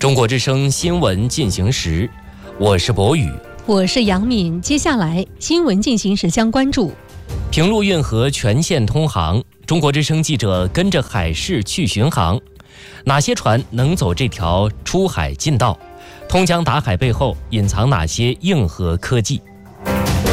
中国之声新闻进行时，我是博宇， 我是杨敏。接下来新闻进行时将关注： 平陆运河全线通航，中国之声记者跟着海事去巡航。哪些船能走这条出海近道？通江达海背后隐藏哪些硬核科技？